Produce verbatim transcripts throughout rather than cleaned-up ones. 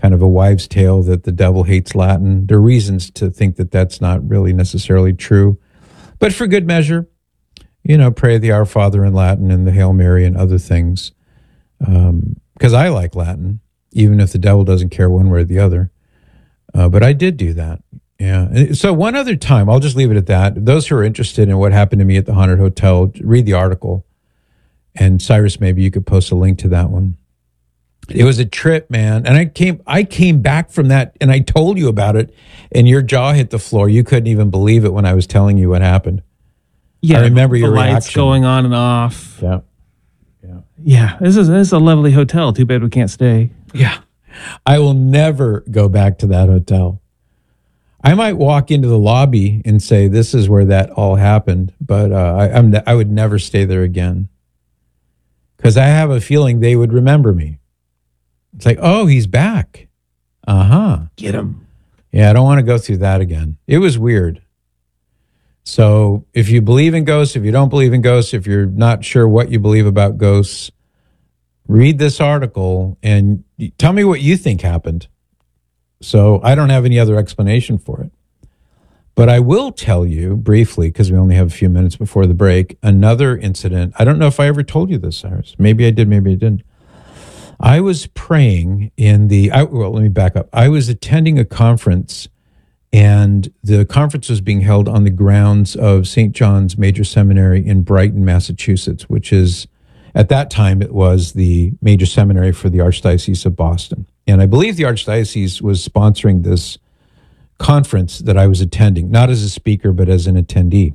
kind of a wives' tale that the devil hates Latin. There are reasons to think that that's not really necessarily true. But for good measure, you know, pray the Our Father in Latin and the Hail Mary and other things. Because um, I like Latin, even if the devil doesn't care one way or the other. Uh, but I did do that. Yeah. So one other time, I'll just leave it at that. Those who are interested in what happened to me at the Haunted Hotel, read the article. And Cyrus, maybe you could post a link to that one. It was a trip, man. And I came I came back from that, and I told you about it, and your jaw hit the floor. You couldn't even believe it when I was telling you what happened. Yeah, I remember the your lights reaction. going on and off. Yeah. Yeah. Yeah, this is, this is a lovely hotel. Too bad we can't stay. Yeah. I will never go back to that hotel. I might walk into the lobby and say, this is where that all happened, but uh, I, I'm, I would never stay there again. Because I have a feeling they would remember me. It's like, oh, he's back. Uh-huh. Get him. Yeah, I don't want to go through that again. It was weird. So if you believe in ghosts, if you don't believe in ghosts, if you're not sure what you believe about ghosts, read this article and tell me what you think happened. So I don't have any other explanation for it. But I will tell you briefly, because we only have a few minutes before the break, another incident. I don't know if I ever told you this, Cyrus. Maybe I did, maybe I didn't. I was praying in the, I, well, let me back up. I was attending a conference, and the conference was being held on the grounds of Saint John's Major Seminary in Brighton, Massachusetts, which is, at that time, it was the major seminary for the Archdiocese of Boston. And I believe the Archdiocese was sponsoring this conference that I was attending, not as a speaker, but as an attendee.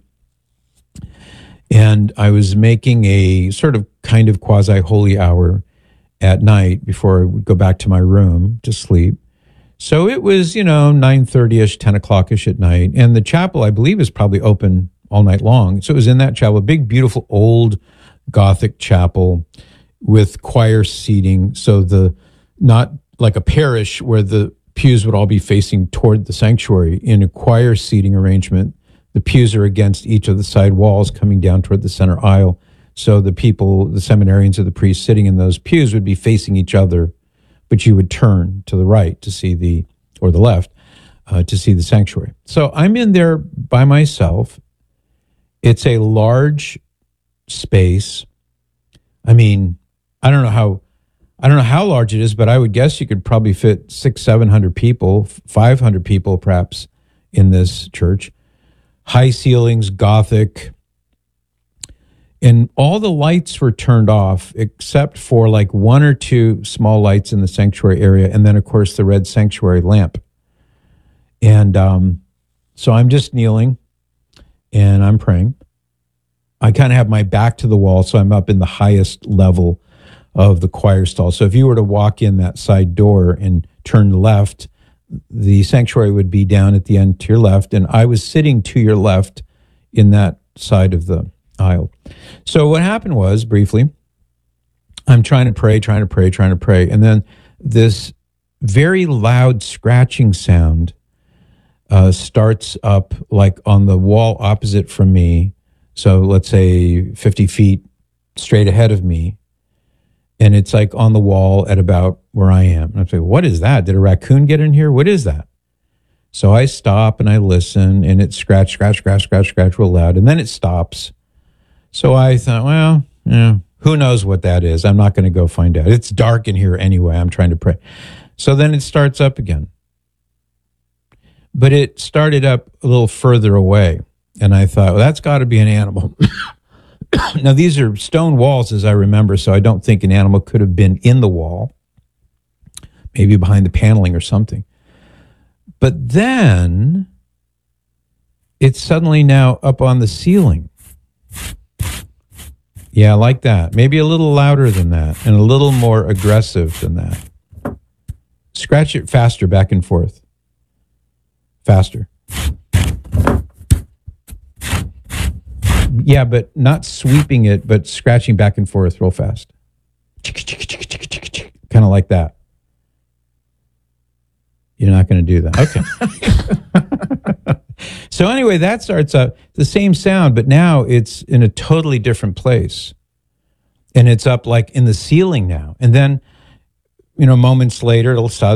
And I was making a sort of kind of quasi-holy hour at night before I would go back to my room to sleep. So it was, you know, nine thirty-ish, ten o'clock-ish at night. And the chapel, I believe, is probably open all night long. So it was in that chapel, a big, beautiful, old Gothic chapel with choir seating. So the, not like a parish where the pews would all be facing toward the sanctuary. In a choir seating arrangement, the pews are against each of the side walls coming down toward the center aisle. So the people, the seminarians or the priests sitting in those pews would be facing each other, but you would turn to the right to see the, or the left, uh, to see the sanctuary. So I'm in there by myself. It's a large space. I mean, I don't know how, I don't know how large it is, but I would guess you could probably fit six, seven hundred people, five hundred people perhaps in this church. High ceilings, Gothic, and all the lights were turned off except for like one or two small lights in the sanctuary area, and then of course the red sanctuary lamp. And um, so I'm just kneeling and I'm praying. I kind of have my back to the wall, so I'm up in the highest level of the choir stall. So if you were to walk in that side door and turn left, the sanctuary would be down at the end to your left, and I was sitting to your left in that side of the aisle. So what happened was, briefly, I'm trying to pray, trying to pray, trying to pray, and then this very loud scratching sound uh, starts up like on the wall opposite from me. So let's say fifty feet straight ahead of me. And it's like on the wall at about where I am. And I'm saying, what is that? Did a raccoon get in here? What is that? So I stop and I listen, and it scratch, scratch, scratch, scratch, scratch real loud. And then it stops. So I thought, well, yeah, who knows what that is? I'm not going to go find out. It's dark in here anyway. I'm trying to pray. So then it starts up again. But it started up a little further away. And I thought, well, that's got to be an animal. Now, these are stone walls, as I remember, so I don't think an animal could have been in the wall, maybe behind the paneling or something. But then it's suddenly now up on the ceiling. Yeah, like that. Maybe a little louder than that and a little more aggressive than that. Scratch it faster, back and forth. Faster. Yeah, but not sweeping it, but scratching back and forth real fast. Kind of like that. You're not going to do that. Okay. So anyway, that starts up the same sound, but now it's in a totally different place. And it's up like in the ceiling now. And then, you know, moments later, it'll stop.